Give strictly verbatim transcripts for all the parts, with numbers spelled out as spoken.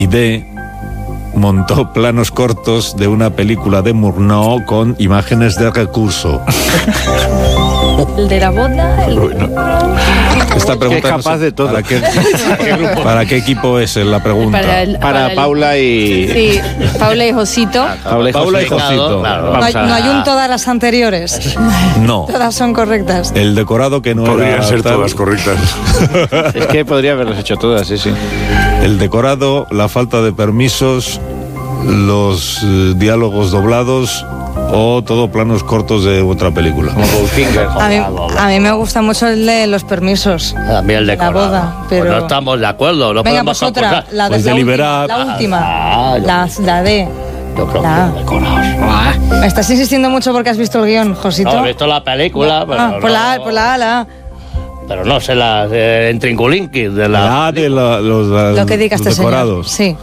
Y D, montó planos cortos de una película de Murnau con imágenes de recurso. El de la boda, el Uy, no. Esta pregunta es capaz no sé, de todo. ¿Para qué, ¿Para qué equipo es la pregunta? Para, el, Para el- Paula y... Sí, Paula y Josito. Paula y Paula y José. Josito. Claro, No vamos hay, a- no hay un todas las anteriores. No. Todas son correctas. El decorado que no Podrían era ser tal- todas correctas. Es que podría haberlas hecho todas, sí, sí. El decorado, la falta de permisos, los eh, diálogos doblados o todo planos cortos de otra película. Como Goldfinger. A mí, a mí me gusta mucho el de los permisos. También el La decorado. boda, pero... Pues no estamos de acuerdo, no Venga, podemos pues otra, acusar. la, de, Pues la, deliberar. última, la última. Ah, La, la D. Yo creo La- que decorados. Me estás insistiendo mucho porque has visto el guión, Josito. No, he visto la película, pero, Ah, pues la A, no, pues la A, la A. pero no sé la de en Trinculinqui, de la... La de la- los, la- Lo que diga los este señor. decorados. Sí.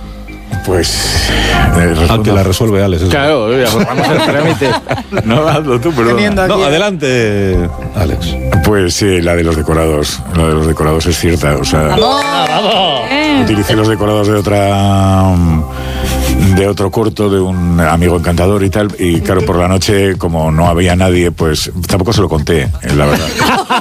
Pues. eh, Ah, respondo. que la resuelve Alex. eso. Claro, vamos al trámite. No, hazlo tú, perdón. No, adelante, Alex. Pues sí, la de los decorados. La de los decorados es cierta. O sea, ¡Ah, vamos! utilicé los decorados de otra. De otro corto de un amigo encantador y tal. Y claro, por la noche, como no había nadie, pues tampoco se lo conté, eh, la verdad.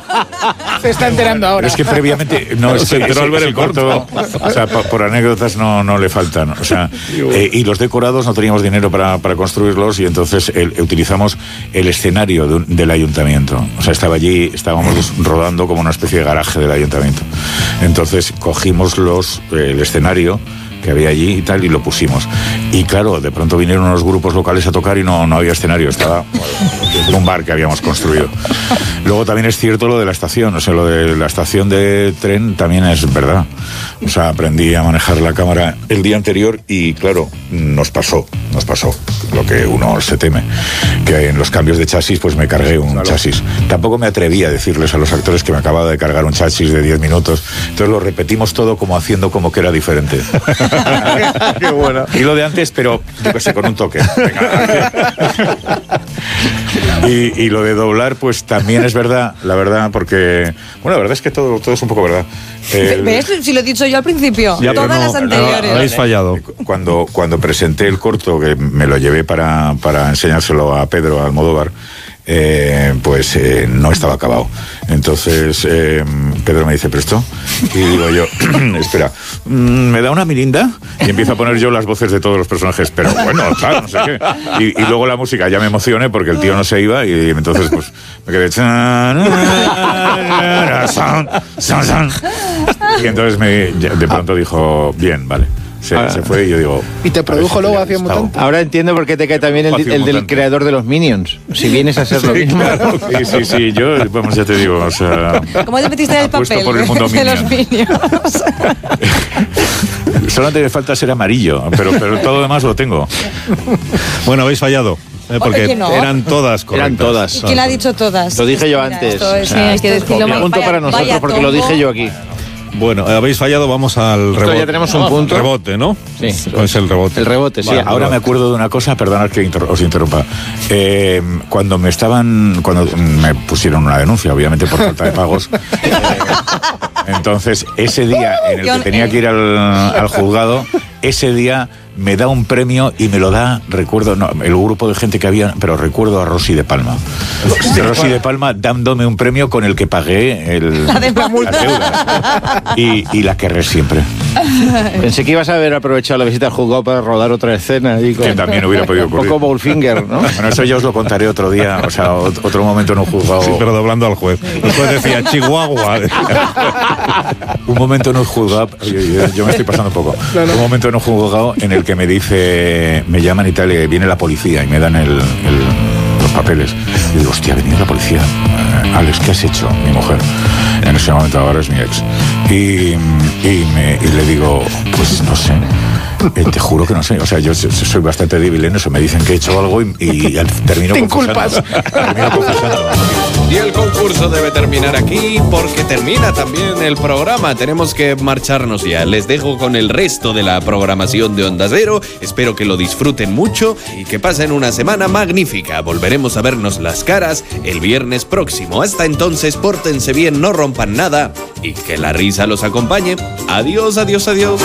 Se está enterando ahora. Pero es que previamente no es Se enteró al ver ese el corto. O sea, por, por anécdotas no, no le faltan. O sea, eh, y los decorados no teníamos dinero para, para construirlos y entonces el- utilizamos el escenario de un- del ayuntamiento. O sea, estaba allí, estábamos rodando como una especie de garaje del ayuntamiento. Entonces cogimos los eh, el escenario que había allí y tal, y lo pusimos. Y claro, de pronto vinieron unos grupos locales a tocar y no, no había escenario, estaba en un bar que habíamos construido. Luego también es cierto lo de la estación, o sea, lo de la estación de tren también es verdad. O sea, aprendí a manejar la cámara el día anterior y claro, nos pasó, nos pasó lo que uno se teme, que en los cambios de chasis pues me cargué un chasis. Tampoco me atreví a decirles a los actores que me acababa de cargar un chasis de diez minutos, entonces lo repetimos todo como haciendo como que era diferente. Qué bueno. Y lo de antes, pero yo qué sé, con un toque. Venga. Y, y lo de doblar, pues también es verdad, la verdad, porque, bueno, la verdad es que todo, todo es un poco verdad. El- ¿Ves? Si lo he dicho yo al principio. Ya, pero Todas no, las no, anteriores. habéis fallado. Cuando, cuando presenté el corto, que me lo llevé para, para enseñárselo a Pedro Almodóvar, eh, pues eh, no estaba acabado. Entonces eh, Pedro me dice, ¿pero esto? Y digo yo, espera, mm, ¿me da una mirinda? Y empiezo a poner yo las voces de todos los personajes, pero bueno, tal, no sé qué. Y, y luego la música, ya me emocioné porque el tío no se iba y entonces pues me quedé... Y entonces me, ya de pronto dijo, bien, vale. Se, Ah. se fue y yo digo... Y te produjo a ver si luego le ha Hacia gustado. Mutante. Ahora entiendo por qué te cae también el, Espacio el del mutante. creador de los Minions. Si vienes a ser lo Sí, mismo. claro. Sí, sí, sí, yo, vamos, ya te digo, o sea... ¿Cómo te metiste en el apuesto papel por el mundo de los Minion. Minions? Solamente me falta ser amarillo, pero, pero todo lo demás lo tengo. Bueno, habéis fallado. eh, porque Oye, que no. eran todas correctas. Eran todas. ¿Quién ha dicho todas? Lo dije yo Mira, antes. esto es- O sea, sí, hay que decirlo Un más. punto Vaya- para nosotros vaya porque lo tombo. dije yo aquí. Bueno, habéis fallado, vamos al Esto rebote. ya tenemos un punto. Rebote, ¿no? Sí. Es el rebote. El rebote, sí. Sí, ahora me acuerdo de una cosa, perdonad que inter- os interrumpa. Eh, cuando me estaban, cuando me pusieron una denuncia, obviamente por falta de pagos, eh, entonces ese día en el que tenía que ir al, al juzgado, ese día me da un premio y me lo da, recuerdo, no, el grupo de gente que había, pero recuerdo a Rosy de Palma. Rosy de Palma dándome un premio con el que pagué el, La de la multa. las deudas. Y, y la querré siempre. Pensé que ibas a haber aprovechado la visita al juzgado para rodar otra escena. Y con- Que también hubiera podido Un ocurrir. poco Goldfinger, ¿no? Bueno, eso ya os lo contaré otro día, o sea, ot- otro momento en un juzgado. Sí, pero doblando al juez. El juez decía, Chihuahua. Un momento en un juzgado, oye, yo, yo me estoy pasando un poco. Un momento en un juzgado en el que me dice, me llaman y tal, y viene la policía y me dan el, el- los papeles. Y digo, hostia, ha venido la policía. Eh, Alex, ¿qué has hecho? Mi mujer. En ese momento ahora es mi ex. Y, y, me, y le digo, pues no sé. Eh, te juro que no sé. O sea, yo so- soy bastante débil en eso. Me dicen que he hecho algo y, y al- termino Te confesando. inculpas. Termino confesando. Y el concurso debe terminar aquí porque termina también el programa. Tenemos que marcharnos ya. Les dejo con el resto de la programación de Onda Cero. Espero que lo disfruten mucho y que pasen una semana magnífica. Volveremos a vernos las caras el viernes próximo. Hasta entonces, pórtense bien, no rompan nada y que la risa los acompañe. Adiós, adiós, adiós.